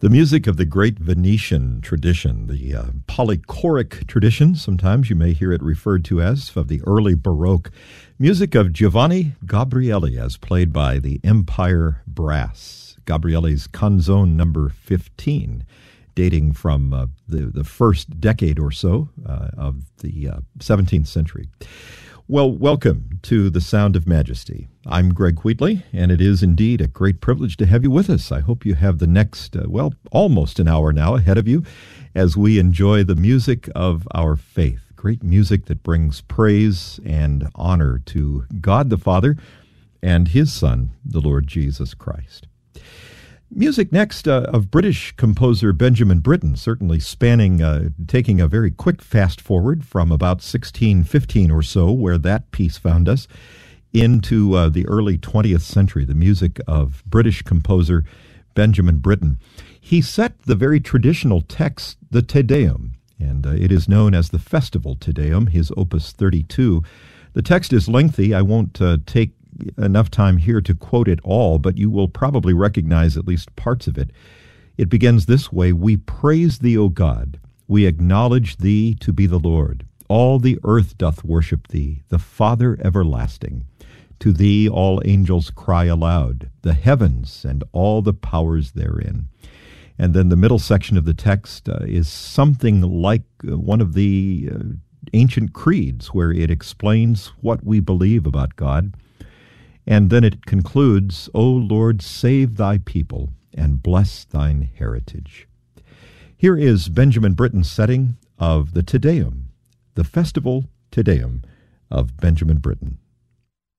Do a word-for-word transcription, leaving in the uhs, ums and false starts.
The music of the great Venetian tradition, the uh, polychoric tradition, sometimes you may hear it referred to as, of the early Baroque. Music of Giovanni Gabrieli, as played by the Empire Brass. Gabrieli's Canzone number fifteen, dating from uh, the, the first decade or so uh, of the uh, seventeenth century. Well, welcome to The Sound of Majesty. I'm Greg Wheatley, and it is indeed a great privilege to have you with us. I hope you have the next, uh, well, almost an hour now ahead of you as we enjoy the music of our faith. Great music that brings praise and honor to God the Father and His Son, the Lord Jesus Christ. Music next uh, of British composer Benjamin Britten, certainly spanning, uh, taking a very quick fast forward from about sixteen fifteen or so, where that piece found us, into uh, the early twentieth century, the music of British composer Benjamin Britten. He set the very traditional text, the Te Deum, and uh, it is known as the Festival Te Deum, his Opus thirty-two. The text is lengthy. I won't uh, take enough time here to quote it all, but you will probably recognize at least parts of it. It begins this way: "We praise thee, O God. We acknowledge thee to be the Lord. All the earth doth worship thee, the Father everlasting. To thee all angels cry aloud, the heavens and all the powers therein." And then the middle section of the text uh, is something like uh, one of the uh, ancient creeds, where it explains what we believe about God. And then it concludes, "O Lord, save thy people and bless thine heritage." Here is Benjamin Britten's setting of the Te Deum, the Festival Te Deum of Benjamin Britten.